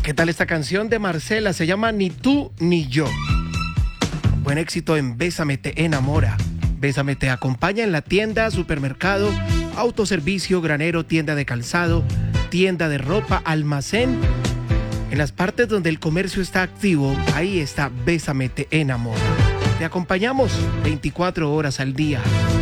¿Qué tal esta canción de Marcela? Se llama Ni tú ni yo. Buen éxito en Bésame te enamora. Bésame te acompaña en la tienda, supermercado, autoservicio, granero, tienda de calzado, tienda de ropa, almacén. En las partes donde el comercio está activo, ahí está Bésame te enamora. Te acompañamos 24 horas al día.